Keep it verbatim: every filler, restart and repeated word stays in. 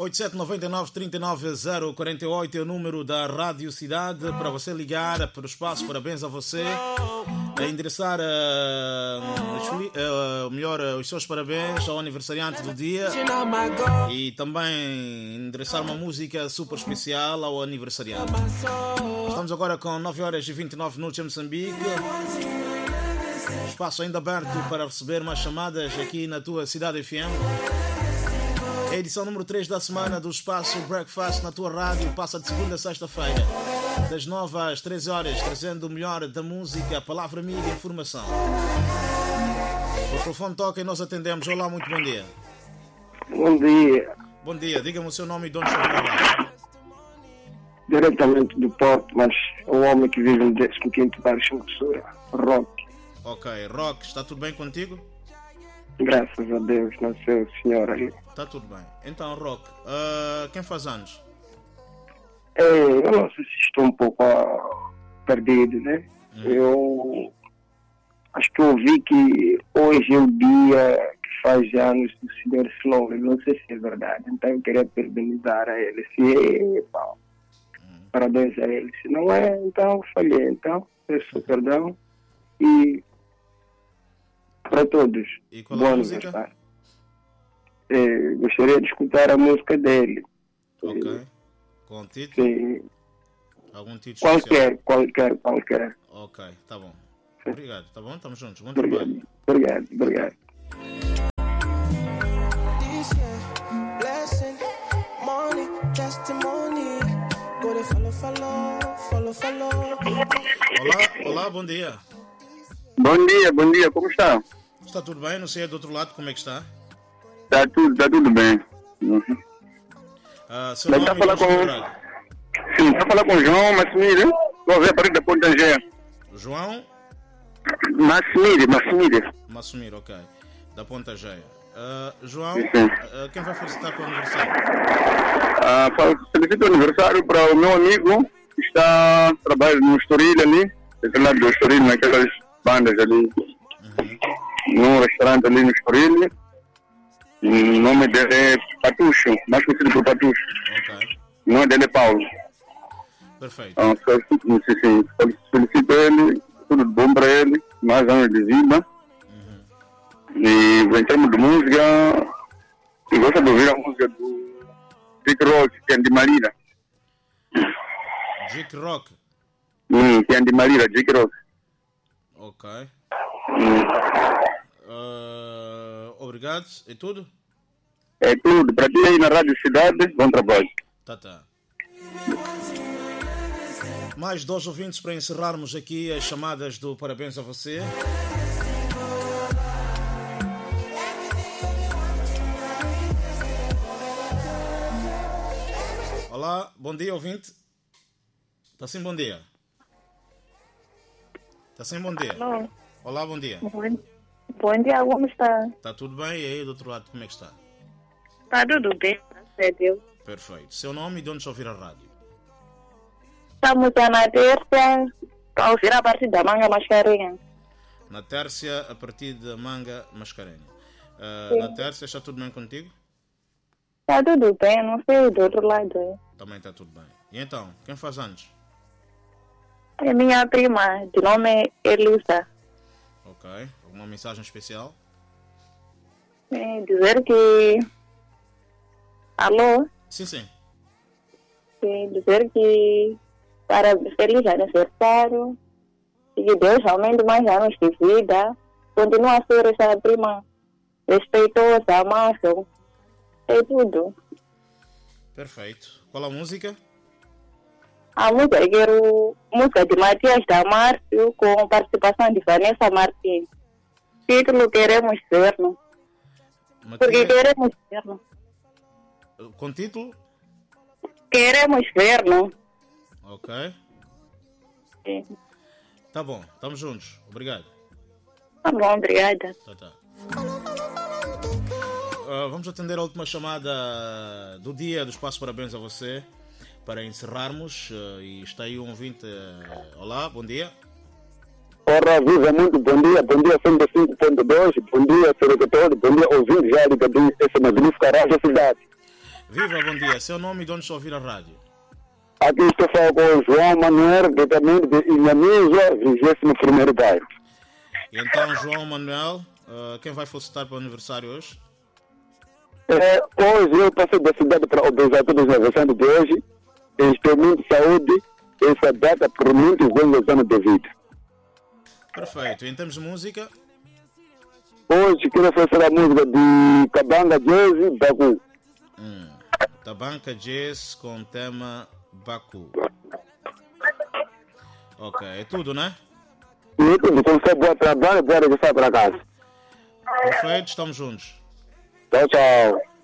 oito sete nove nove três nove zero quatro oito é o número da Rádio Cidade para você ligar para o espaço. Parabéns a você. A endereçar uh, uh, melhor, uh, os seus parabéns ao aniversariante do dia e também endereçar uma música super especial ao aniversariante. Estamos agora com nove horas e vinte e nove minutos em Moçambique. Espaço ainda aberto para receber mais chamadas aqui na tua Cidade F M. A edição número três da semana do Espaço Breakfast na tua rádio passa de segunda a sexta-feira, das nove às treze horas, trazendo o melhor da música, a palavra, mídia e informação. O telefone toca e nós atendemos. Olá, muito bom dia. Bom dia. Bom dia, diga-me o seu nome e de onde está a falar. Diretamente do Porto, mas é um homem que vive no décimo quinto bairro de Rock. Ok, Rock, está tudo bem contigo? Graças a Deus, Nossa Senhora. Está tudo bem. Então, Rock, uh, quem faz anos? É, eu não sei se estou um pouco uh, perdido, né? Hum. Eu acho que ouvi que hoje é o dia que faz anos do senhor Slow. Não sei se é verdade. Então eu queria parabenizar a ele. Se é, pá, hum. parabéns a ele. Se não é, então falhei. Então, peço hum. perdão. E para todos. E qual é a música? É, gostaria de escutar a música dele. Ok. Com título? Sim. Algum título qualquer, especial? Qualquer, qualquer. Ok, tá bom. Sim. Obrigado, tá bom? Estamos juntos. Bom obrigado. trabalho. Obrigado, obrigado. Olá, olá, bom dia. Bom dia, bom dia, como está? Está tudo bem? Não sei do outro lado como é que está? Está tudo, está tudo bem. Uhum. Uh, seu nome está a falar com... Sim, está a falar com o João Massimire. Estou a ver a parede da Ponta G. João? Massimire, Massimire. Massimire, ok. Da Ponta G. Uh, João, sim, sim. Uh, quem vai felicitar para o aniversário? Uh, felicito o aniversário para o meu amigo que está trabalhando no Estoril ali. Daquele lado do Estoril, naquelas bandas ali. Uhum. Num restaurante ali no Estoril. O nome dele é Patucho, mais conhecido por Patucho. Ok. O nome dele é Paulo. Perfeito. Então, felicito ele, tudo de bom para ele, mais anos de vida. Uhum. E em termos de música, eu gosto de ouvir a música do Dick Rock, que é de Marira. Dick Rock? Hum, que é de Marira, Dick Rock. Ok. Hum. Uh, obrigado. É tudo? É tudo. Para ti aí na Rádio Cidade, bom trabalho. Tá, tá. Mais dois ouvintes para encerrarmos aqui as chamadas do Parabéns a Você. Olá, bom dia, ouvinte. Está sim, bom dia. Está sim, bom dia. Alô. Olá, bom dia. Bom, bom dia, como está? Está tudo bem? E aí, do outro lado, como é que está? Está tudo bem, graças a Deus. Perfeito. Seu nome e de onde está a ouvir a rádio? Estamos na Tércia, para ouvir a partir da Manga Mascarenha. Na Tércia, a partir da Manga Mascarenha. Uh, na Tércia, está tudo bem contigo? Está tudo bem, não sei do outro lado. Também está tudo bem. E então, quem faz anos? É minha prima, de nome Elisa. Ok. Alguma mensagem especial? É dizer que... Alô? Sim, sim. É dizer que... Para feliz aniversário. E que Deus aumente mais anos de vida. Continua a ser essa prima respeitosa, amável. É tudo. Perfeito. Qual a música? A música, eu quero música de Matias Damárcio com participação de Vanessa Martins. Título Queremos Ser-no. Matias... Porque queremos ver-no. Com título? Queremos ver-no. Ok. Sim. Tá bom, estamos juntos. Obrigado. Tá bom, obrigada. Tá, tá. Uh, vamos atender a última chamada do dia do Espaço Parabéns a Você para encerrarmos. Uh, e está aí um ouvinte. Uh, olá, bom dia. Ora, viva, muito bom dia. Bom dia, cento e cinco ponto dois. Bom dia, secretário. Bom dia, ouvinte já ligadinho essa magnífica rádio cidade. Viva, bom dia. Seu nome e de onde está a ouvir a rádio? Aqui estou falando com o João Manuel, diretamente de Inhamisa, vigésimo primeiro bairro. Então, João Manuel, uh, quem vai felicitar para o aniversário hoje? É, hoje eu passei da cidade para obedecer todos os aniversários de hoje. Estou muito saúde, essa data por muitos bons anos de vida. Perfeito. Em termos de música? Hoje quero oferecer a música de Cabanga Jazz e Baku. Hum. Tabanca Jazz com tema Baku. Ok, é tudo, né? E tudo, com você, boa trabalho, boa regressar para casa. Perfeito, estamos juntos. Tchau, tchau.